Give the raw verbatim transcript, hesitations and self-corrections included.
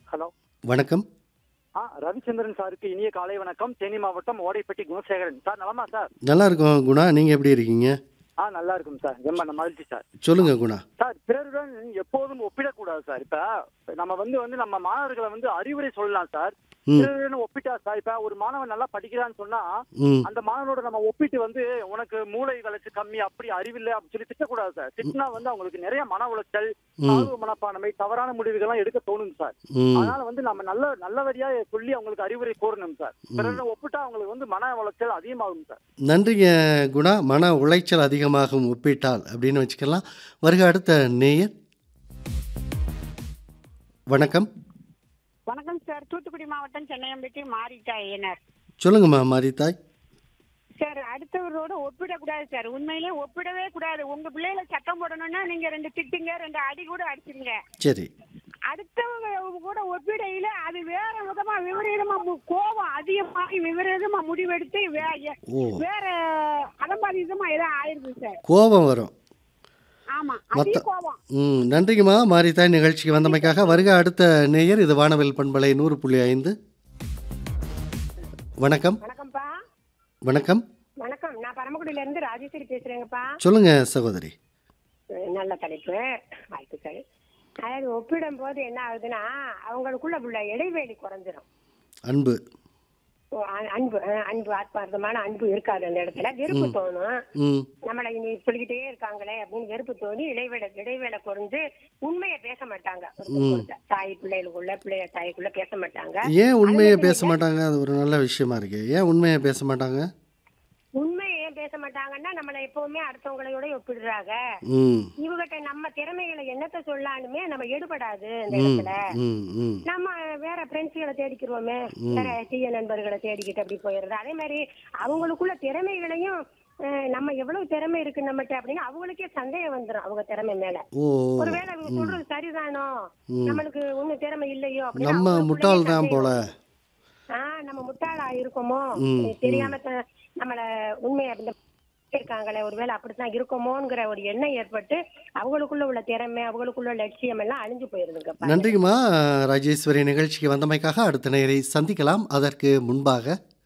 Hello. வணக்கம். ஆ ரவிச்சந்திரன் சாருக்கு இனிய காலை வணக்கம். தேனி மாவட்டம் ஓடைப்பட்டி குணசேகரன் சார். நலமா சார்? நல்லா இருக்கோம் குணா. நீங்க எப்படி இருக்கீங்க? ஆ நல்லா இருக்கும் சார். ரொம்ப ந- மகிழ்ச்சி சார். சொல்லுங்க குணா. சார், பிறருடன் எப்போதும் ஒப்பிடக்கூடாது சார். இப்ப நம்ம வந்து வந்து நம்ம மாணவர்களை வந்து அறிவுரை சொல்லலாம் சார். ம். பிறருடன் ஒப்பிட்டா சார், இப்ப ஒரு மாணவன் நல்லா படிக்கிறான்னு சொன்னா ம். அந்த மாணவனோட நம்ம ஒப்பிட்டு வந்து உனக்கு மூளை வளர்ச்சி கம்மி, அப்படி அறிவில்லை அப்படின்னு சொல்லி திட்டக்கூடாது சார். திட்டினா வந்து அவங்களுக்கு நிறைய மன உளைச்சல், ம். தாழ்வு மனப்பான்மை, தவறான முடிவுகள்லாம் எடுக்க தோணும் சார். ம். அதனால வந்து நம்ம நல்ல நல்லவரியா சொல்லி அவங்களுக்கு அறிவுரை கூறணும் சார். பிறருடன் ஒப்பிட்டா அவங்களுக்கு வந்து மன உளைச்சல் அதிகமாகும் சார். நன்றிங்க குணா. மன உளைச்சல் அதிகமாகும் ஒப்பிட்டால் அப்படின்னு வச்சுக்கலாம். வருக அடுத்த நேயர். வணக்கம். வணக்கம் சார். தூத்துக்குடி மாவட்டம் சென்னையம்பட்டி மாரிட்டா ஐயனார். சொல்லுங்கம்மா மாரித்தாய். Sir, அடுத்தவரோட ஒப்பிடக்கூடாது sir. உண்மையிலே ஒப்பிடவே கூடாது. உங்க பிள்ளைகளை சட்டம் போடணும்னா நீங்க ரெண்டு திட்டுங்க, ரெண்டு அடி கூட அடிச்சிருங்க. சரி. அடுத்தவங்க கூட ஒப்பிடையில அது வேற விதமா விபரீதமா மு- கோபம் அதிகமாகி விபரீதமா முடிவெடுத்து வே- எ- ஓ வேற அலம்பாதிதமா ஏதோ ஆயிருது சார். கோபம் வரும். ஆமா, மத்த அதிக கோபம். ம் நன்றிங்கம்மா மாரித்தாய் நிகழ்ச்சிக்கு வந்தமைக்காக. வருக அடுத்த நேயர். இது வானவில் பண்பலை நூறு புள்ளி ஐந்து. வணக்கம். வணக்கம்ப்பா. வணக்கம். வணக்கம். நான் பரமக்குடியில இருந்து ராஜேஸ்வரி பேசுறேங்கப்பா. சொல்லுங்க சகோதரி. நல்ல தலைப்பு. வாழ்த்துக்கள். அதாவது ஒப்பிடும் போது என்ன ஆகுதுன்னா அவங்களுக்குள்ள உள்ள இடைவெளி குறைஞ்சிரும். அன்பு. ஓ, அ- அன்பு அஹ், அன்பு ஆத்மார்த்தமான அன்பு இருக்காது. அந்த இடத்துல வெறுப்பு தோணும். ம். நம்மளை இனி சொல்லிக்கிட்டே இருக்காங்களே அப்படின்னு வெறுப்பு தோணி இடைவேளை இடைவேளை குறைஞ்சு உண்மையை பேச மாட்டாங்க. ஒருத்தருக்கு ஒருத்தர். தாய் பிள்ளைகளுக்குள்ள பிள்ளைய தாய்க்குள்ள பேச மாட்டாங்க. ஏன் உண்மையை அது பேச மாட்டாங்க? அது ஒரு நல்ல விஷயமா இருக்கு. ஏன் உண்மையை பேச மாட்டாங்க? உண்மையை ஏன் பேச மாட்டாங்கன்னா நம்மளை எப்பவுமே அடுத்தவங்களோட ஒப்பிடுறாங்க. ம். இவகிட்ட நம்ம திறமைகளை என்னத்த சொல்லாலுமே நம்ம எடுபடாது அந்த ம். இடத்துல. ம். ம். நம்ம வேற ஃப்ரெண்ட்ஸ்களை தேடிக்கிறோமே, வேற தீய நண்பர்களை தேடிக்கிட்டு அப்படி போயிடுறது. அதே மாதிரி அவங்களுக்குள்ள திறமைகளையும் அஹ், நம்ம எவ்வளவு திறமை இருக்கு நம்மகிட்ட அப்படின்னு அவங்களுக்கே சந்தேகம் வந்துடும் அவங்க திறமை மேல. ஓ ஒருவேளை அவங்க சொல்றது சரிதானோ, நம்மளுக்கு ஒண்ணும் திறமை இல்லையோ அப்படின்னு நம்ம அவங்களுக்குள்ளேயே முட்டாள் தான் சந்தேகம் போல. வரும். ஆஹ் நம்ம முட்டாளா இருக்கோமோ, ம், தெரியாம த- நம்மள உண்மையை இந்த இருக்காங்களே ஒருவேளை அப்படித்தான் இருக்கோமோங்கிற ஒரு எண்ணம் ஏற்பட்டு அவங்களுக்குள்ள உள்ள திறமை அவங்களுக்குள்ள லட்சியம் எல்லாம் அழிஞ்சு போயிருதுங்க. நன்றிங்கம்மா ராஜேஸ்வரி நிகழ்ச்சிக்கு வந்தமைக்காக. அடுத்த நேரை சந்திக்கலாம். அதற்கு முன்பாக